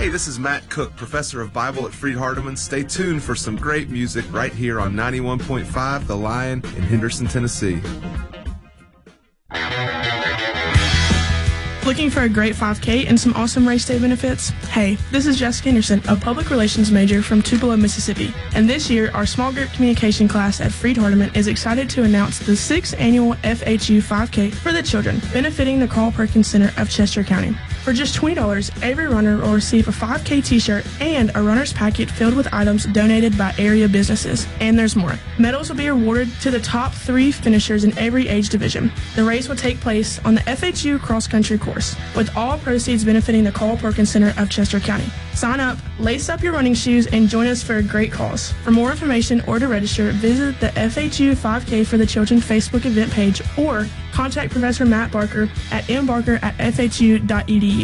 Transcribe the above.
Hey, this is Matt Cook, professor of Bible at Freed-Hardeman. Stay tuned for some great music right here on 91.5 The Lion in Henderson, Tennessee. Looking for a great 5K and some awesome race day benefits? Hey, this is Jessica Henderson, a public relations major from Tupelo, Mississippi. And this year, our small group communication class at Freed-Hardeman is excited to announce the 6th annual FHU 5K for the children, benefiting the Carl Perkins Center of Chester County. For just $20, every runner will receive a 5K t-shirt and a runner's packet filled with items donated by area businesses. And there's more. Medals will be awarded to the top 3 finishers in every age division. The race will take place on the FHU cross-country course, with all proceeds benefiting the Carl Perkins Center of Chester County. Sign up, lace up your running shoes, and join us for a great cause. For more information or to register, visit the FHU 5K for the Children Facebook event page or contact Professor Matt Barker at mbarker@fhu.edu.